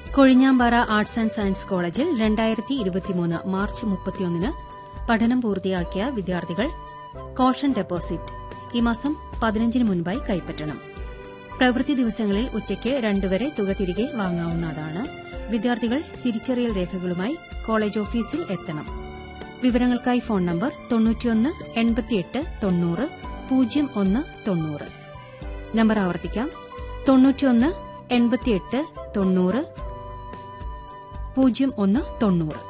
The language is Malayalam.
കൊഴിഞ്ഞാമ്പാറ ആർട്സ് ആന്റ് സയൻസ് കോളേജിൽ 2023 മാർച്ച് 31 പഠനം പൂർത്തിയാക്കിയ വിദ്യാർത്ഥികൾ കോഷൻ ഡെപ്പോസിറ്റ് ഈ മാസം 15 മുൻപായി കൈപ്പറ്റണം. പ്രവൃത്തി ദിവസങ്ങളിൽ ഉച്ചയ്ക്ക് 2 വരെ തുക തിരികെ വാങ്ങാവുന്നതാണ്. വിദ്യാർത്ഥികൾ തിരിച്ചറിയൽ രേഖകളുമായി കോളേജ് ഓഫീസിൽ എത്തണം. വിവരങ്ങൾക്കായി ഫോൺ നമ്പർ 91 88 90 01 90. നമ്പർ ആവർത്തിക്കാം: 91 88 90 01 90.